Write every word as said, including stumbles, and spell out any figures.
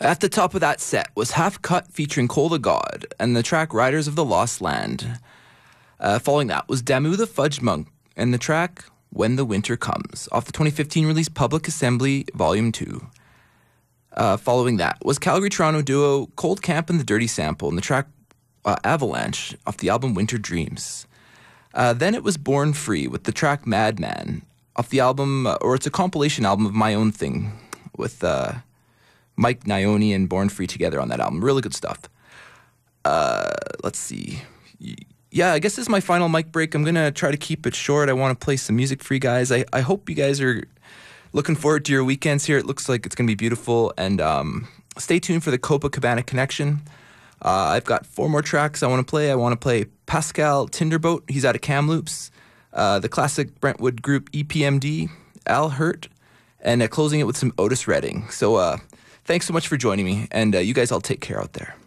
At the top of that set was Half Cut featuring Cole the God and the track Riders of the Lost Land. Uh, following that was Damu the Fudge Monk and the track When the Winter Comes off the twenty fifteen release Public Assembly Volume two. Uh, following that was Calgary-Toronto duo Cold Camp and the Dirty Sample and the track uh, Avalanche off the album Winter Dreams. Uh, then it was Born Free with the track Madman off the album, uh, or it's a compilation album of My Own Thing with uh, Mike Nioni and Born Free together on that album. Really good stuff. Uh, let's see. Yeah, I guess this is my final mic break. I'm going to try to keep it short. I want to play some music for you guys. I, I hope you guys are looking forward to your weekends here. It looks like it's going to be beautiful. And um, stay tuned for the Copacabana Connection. Uh, I've got four more tracks I want to play. I want to play Pascal Tinderboat. He's out of Kamloops. Uh, the classic Brentwood group E P M D, Al Hurt, and uh, closing it with some Otis Redding. So uh, thanks so much for joining me. And uh, you guys all take care out there.